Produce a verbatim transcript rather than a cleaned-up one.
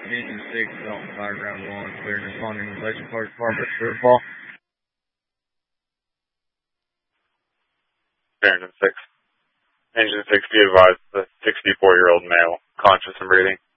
Engine six, Dalton Fire Ground one, clear and responding to Glacier Park Department for a fall. Engine six. Engine six, be advised, the sixty-four-year-old male, conscious and breathing.